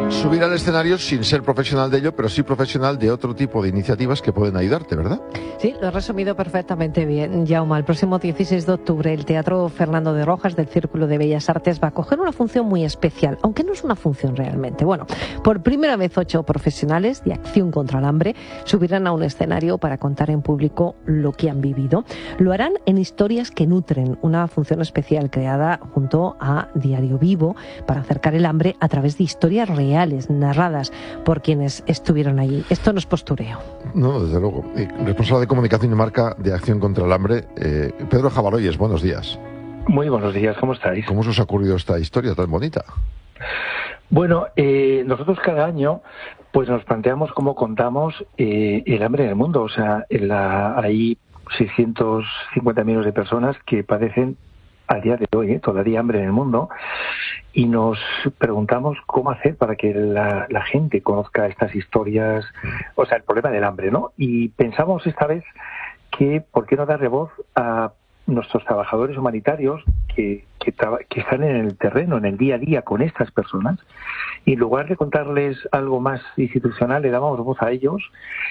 Subir al escenario sin ser profesional de ello, pero sí profesional de otro tipo de iniciativas que pueden ayudarte, ¿verdad? Sí, lo has resumido perfectamente bien, Jaume. El próximo 16 de octubre el Teatro Fernando de Rojas del Círculo de Bellas Artes va a coger una función muy especial, aunque no es una función realmente. Bueno, por primera vez 8 profesionales de Acción contra el Hambre subirán a un escenario para contar en público lo que han vivido. Lo harán en Historias que Nutren, una función especial creada junto a Diario Vivo para acercar el hambre a través de historias reales, narradas por quienes estuvieron allí. Esto no es postureo. No, desde luego. Responsable de comunicación y marca de Acción contra el Hambre, Pedro Javaroyes, buenos días. Muy buenos días, ¿cómo estáis? ¿Cómo se os ha ocurrido esta historia tan bonita? Bueno, nosotros cada año pues nos planteamos cómo contamos el hambre en el mundo. O sea, hay 650 millones de personas que padecen a día de hoy todavía hambre en el mundo, y nos preguntamos cómo hacer para que la gente conozca estas historias, o sea, el problema del hambre, ¿no? Y pensamos esta vez que por qué no darle voz a nuestros trabajadores humanitarios que están en el terreno, en el día a día con estas personas, y en lugar de contarles algo más institucional, le dábamos voz a ellos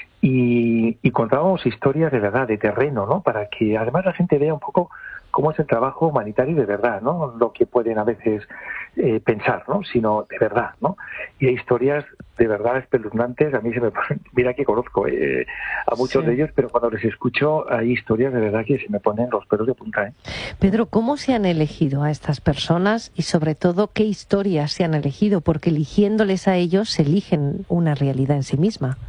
y contábamos historias de verdad, de terreno, ¿no? Para que además la gente vea un poco cómo es el trabajo humanitario de verdad, ¿no? Lo que pueden a veces pensar, ¿no? Sino de verdad, ¿no? Y hay historias de verdad espeluznantes. A mí se me ponen, mira que conozco a muchos de ellos, pero cuando les escucho hay historias de verdad que se me ponen los pelos de punta, ¿eh? Pedro, ¿cómo se han elegido a estas personas y sobre todo qué historias se han elegido? Porque eligiéndoles a ellos se eligen una realidad en sí misma.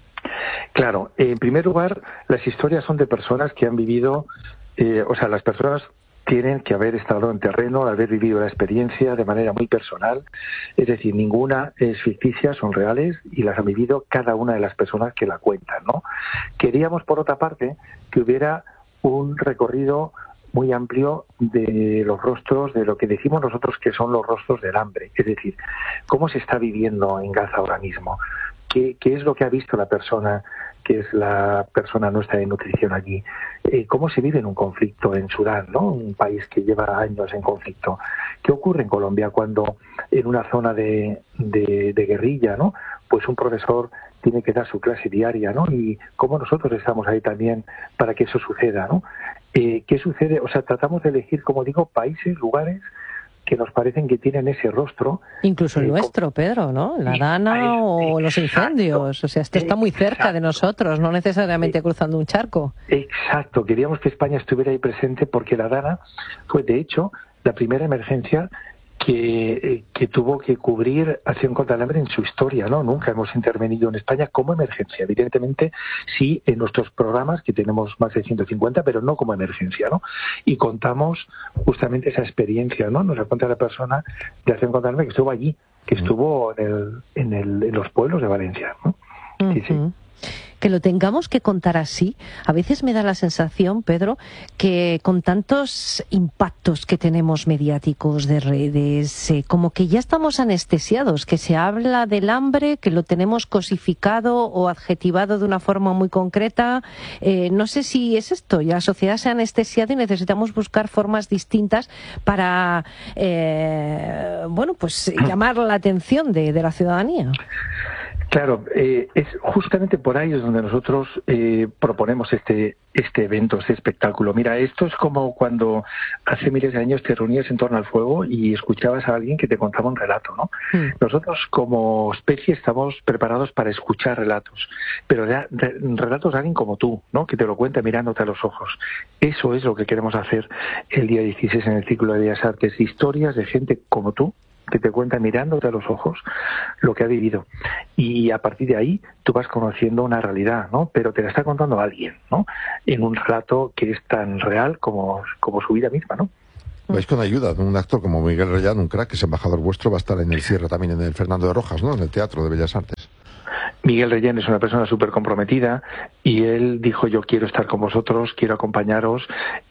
Claro, en primer lugar, las historias son de personas que han vivido, o sea, las personas tienen que haber estado en terreno, haber vivido la experiencia de manera muy personal, es decir, ninguna es ficticia, son reales y las han vivido cada una de las personas que la cuentan, ¿no? Queríamos, por otra parte, que hubiera un recorrido muy amplio de los rostros, de lo que decimos nosotros que son los rostros del hambre, es decir, cómo se está viviendo en Gaza ahora mismo, qué es lo que ha visto la persona que es la persona nuestra de nutrición allí, cómo se vive en un conflicto en Sudán, ¿no? Un país que lleva años en conflicto. ¿Qué ocurre en Colombia cuando en una zona de guerrilla, ¿no? Pues un profesor tiene que dar su clase diaria, ¿no? Y cómo nosotros estamos ahí también para que eso suceda, ¿no? ¿Qué sucede? O sea, tratamos de elegir, como digo, países, lugares que nos parecen que tienen ese rostro. Incluso el nuestro, Pedro, ¿no? La Dana o los incendios. O sea, esto está muy cerca de nosotros, no necesariamente cruzando un charco. Exacto. Queríamos que España estuviera ahí presente porque la Dana fue, de hecho, la primera emergencia que tuvo que cubrir Acción contra el Hambre en su historia, ¿no? Nunca hemos intervenido en España como emergencia. Evidentemente, sí, en nuestros programas, que tenemos más de 150, pero no como emergencia, ¿no? Y contamos justamente esa experiencia, ¿no? Nos la cuenta la persona de Acción contra el Hambre que estuvo allí, que estuvo en los pueblos de Valencia, ¿no? Sí, sí. Que lo tengamos que contar así, a veces me da la sensación, Pedro, que con tantos impactos que tenemos mediáticos de redes, como que ya estamos anestesiados, que se habla del hambre, que lo tenemos cosificado o adjetivado de una forma muy concreta. No sé si es esto, ya la sociedad se ha anestesiado y necesitamos buscar formas distintas para, bueno, pues llamar la atención de la ciudadanía. Claro, es justamente por ahí es donde nosotros proponemos este evento, este espectáculo. Mira, esto es como cuando hace miles de años te reunías en torno al fuego y escuchabas a alguien que te contaba un relato, ¿no? Nosotros como especie estamos preparados para escuchar relatos, pero relatos de alguien como tú, ¿no? Que te lo cuenta mirándote a los ojos. Eso es lo que queremos hacer el día 16 en el Círculo de Bellas Artes. Historias de gente como tú, que te cuenta mirándote a los ojos lo que ha vivido. Y a partir de ahí tú vas conociendo una realidad, ¿no? Pero te la está contando alguien, ¿no? En un relato que es tan real como su vida misma, ¿no? Vais con ayuda de un actor como Miguel Reyán, un crack, que es embajador vuestro, va a estar en el cierre también en el Fernando de Rojas, ¿no? En el Teatro de Bellas Artes. Miguel Reyán es una persona súper comprometida y él dijo: yo quiero estar con vosotros, quiero acompañaros.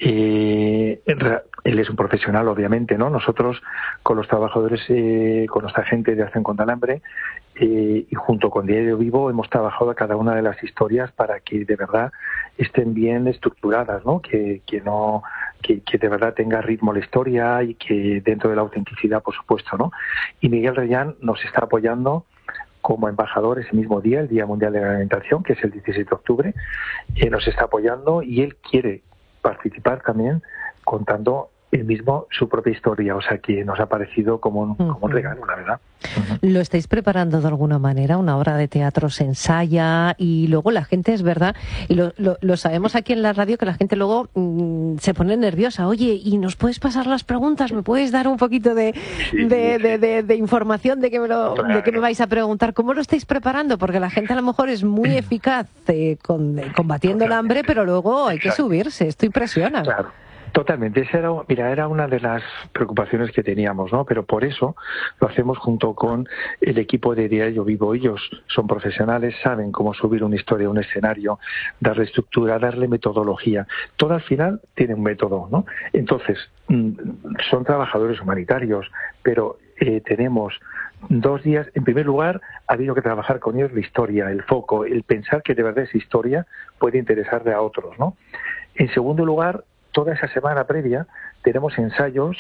Él es un profesional, obviamente, ¿no? Nosotros, con los trabajadores, con nuestra gente de Acción contra el Hambre, y junto con Diario Vivo hemos trabajado a cada una de las historias para que de verdad estén bien estructuradas, ¿no? Que no que de verdad tenga ritmo la historia y que dentro de la autenticidad, por supuesto, ¿no? Y Miguel Reyán nos está apoyando como embajador ese mismo día, el Día Mundial de la Alimentación, que es el 16 de octubre, nos está apoyando y él quiere participar también contando él mismo su propia historia, o sea que nos ha parecido como un regalo, la verdad. ¿Lo estáis preparando de alguna manera? Una obra de teatro se ensaya y luego la gente, es verdad, y lo sabemos aquí en la radio, que la gente luego se pone nerviosa. Oye, ¿y nos puedes pasar las preguntas? ¿Me puedes dar un poquito de información de que me vais a preguntar? ¿Cómo lo estáis preparando? Porque la gente a lo mejor es muy eficaz combatiendo el hambre, pero luego hay que subirse. Esto impresiona. Claro. Totalmente. Era una de las preocupaciones que teníamos, ¿no? Pero por eso lo hacemos junto con el equipo de Diario Vivo. Ellos son profesionales, saben cómo subir una historia a un escenario, darle estructura, darle metodología. Todo al final tiene un método, ¿no? Entonces, son trabajadores humanitarios, pero tenemos 2 días. En primer lugar, ha habido que trabajar con ellos la historia, el foco, el pensar que de verdad esa historia puede interesarle a otros, ¿no? En segundo lugar, toda esa semana previa tenemos ensayos,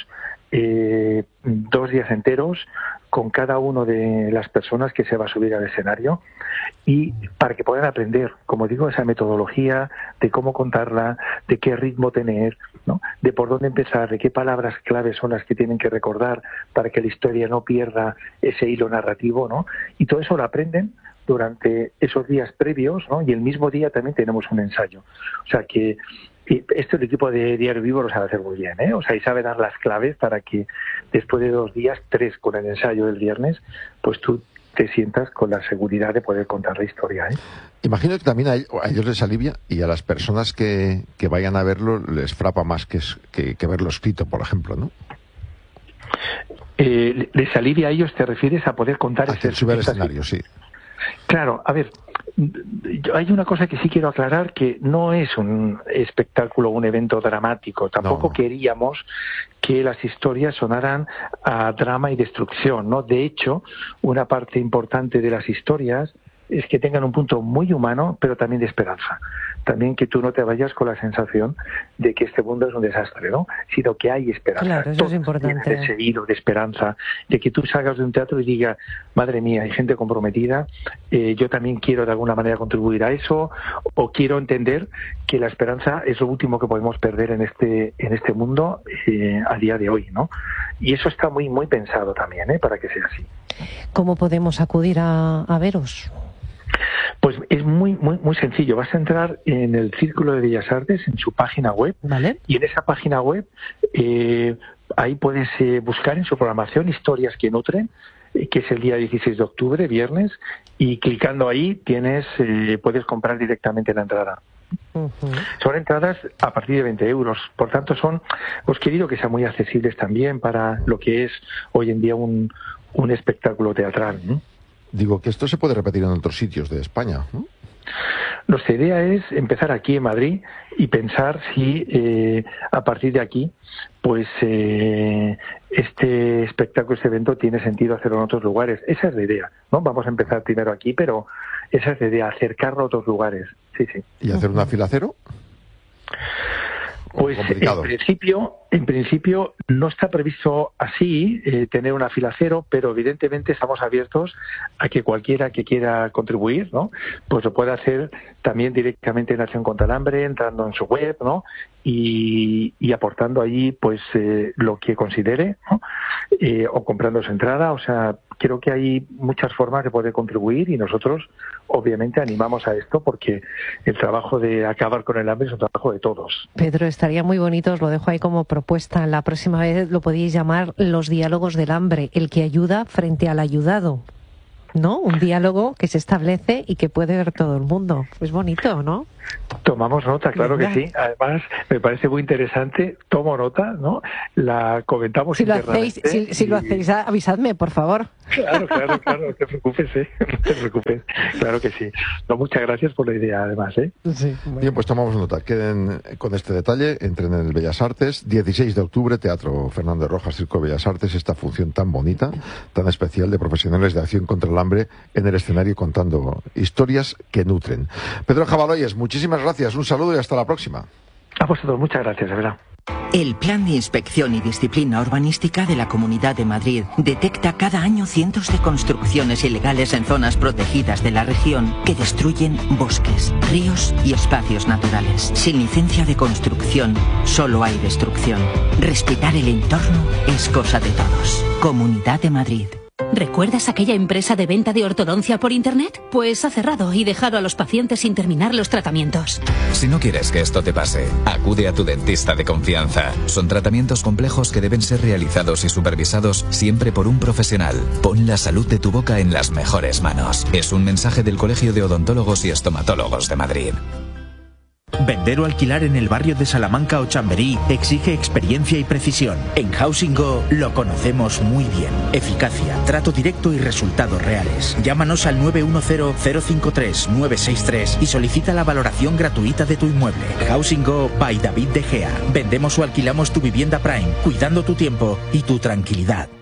2 días enteros con cada uno de las personas que se va a subir al escenario, y para que puedan aprender, como digo, esa metodología de cómo contarla, de qué ritmo tener, ¿no? De por dónde empezar, de qué palabras claves son las que tienen que recordar para que la historia no pierda ese hilo narrativo, ¿no? Y todo eso lo aprenden durante esos días previos, ¿no? Y el mismo día también tenemos un ensayo. O sea que esto el equipo de Diario Vivo lo sabe hacer muy bien, ¿eh? O sea, y sabe dar las claves para que después de 2 días, 3 con el ensayo del viernes, pues tú te sientas con la seguridad de poder contar la historia, ¿eh? Imagino que también a ellos les alivia, y a las personas que vayan a verlo les frapa más que verlo escrito, por ejemplo, ¿no? Les alivia a ellos, ¿te refieres a poder contar ese sube al escenario, sí. Claro, a ver, hay una cosa que sí quiero aclarar, que no es un espectáculo, un evento dramático. Tampoco queríamos que las historias sonaran a drama y destrucción, ¿no? De hecho, una parte importante de las historias es que tengan un punto muy humano, pero también de esperanza. También que tú no te vayas con la sensación de que este mundo es un desastre, ¿no? Sino que hay esperanza. Claro, eso es importante. Ese hilo de esperanza, de que tú salgas de un teatro y digas, madre mía, hay gente comprometida, yo también quiero de alguna manera contribuir a eso, o quiero entender que la esperanza es lo último que podemos perder en este mundo a día de hoy, ¿no? Y eso está muy, muy pensado también, para que sea así. ¿Cómo podemos acudir a veros? Pues es muy, muy, muy sencillo. Vas a entrar en el Círculo de Bellas Artes, en su página web, ¿vale? Y en esa página web ahí puedes buscar en su programación Historias que Nutren, que es el día 16 de octubre, viernes, y clicando ahí puedes comprar directamente la entrada. Son entradas a partir de 20 euros, por tanto os querido que sean muy accesibles también para lo que es hoy en día un espectáculo teatral, ¿no? Digo que esto se puede repetir en otros sitios de España, ¿no? Nuestra idea es empezar aquí en Madrid y pensar si a partir de aquí, pues este espectáculo, este evento tiene sentido hacerlo en otros lugares. Esa es la idea, ¿no? Vamos a empezar primero aquí, pero esa es la idea, acercarlo a otros lugares. Sí, sí. ¿Y hacer una fila cero? Pues en principio no está previsto así tener una fila cero, pero evidentemente estamos abiertos a que cualquiera que quiera contribuir, ¿no? Pues lo puede hacer también directamente en Acción contra el Hambre, entrando en su web, ¿no? Y aportando allí pues lo que considere, ¿no? O comprando su entrada. O sea, creo que hay muchas formas de poder contribuir y nosotros obviamente animamos a esto porque el trabajo de acabar con el hambre es un trabajo de todos. Pedro, estaría muy bonito, os lo dejo ahí como propuesta. La próxima vez lo podéis llamar los diálogos del hambre, el que ayuda frente al ayudado, ¿no? Un diálogo que se establece y que puede ver todo el mundo. Es bonito, ¿no? Tomamos nota, claro que sí. Además, me parece muy interesante. Tomo nota, ¿no? La comentamos internamente. Si lo hacéis, avisadme, por favor. Claro, no te preocupes, no te preocupes. Claro que sí. No, muchas gracias por la idea, además, Sí, bueno. Bien, pues tomamos nota. Queden con este detalle, entren en el Bellas Artes, 16 de octubre, Teatro Fernando de Rojas, Circo Bellas Artes, esta función tan bonita, tan especial de profesionales de acción contra el hambre en el escenario contando historias que nutren. Pedro Jabaloyes, muchísimas gracias, un saludo y hasta la próxima. A vosotros, muchas gracias, de verdad. El Plan de Inspección y Disciplina Urbanística de la Comunidad de Madrid detecta cada año cientos de construcciones ilegales en zonas protegidas de la región que destruyen bosques, ríos y espacios naturales. Sin licencia de construcción, solo hay destrucción. Respetar el entorno es cosa de todos. Comunidad de Madrid. ¿Recuerdas aquella empresa de venta de ortodoncia por internet? Pues ha cerrado y dejado a los pacientes sin terminar los tratamientos. Si no quieres que esto te pase, acude a tu dentista de confianza. Son tratamientos complejos que deben ser realizados y supervisados siempre por un profesional. Pon la salud de tu boca en las mejores manos. Es un mensaje del Colegio de Odontólogos y Estomatólogos de Madrid. Vender o alquilar en el barrio de Salamanca o Chamberí exige experiencia y precisión. En Housing Go lo conocemos muy bien. Eficacia, trato directo y resultados reales. Llámanos al 910-053-963 y solicita la valoración gratuita de tu inmueble. Housing Go by David De Gea. Vendemos o alquilamos tu vivienda Prime, cuidando tu tiempo y tu tranquilidad.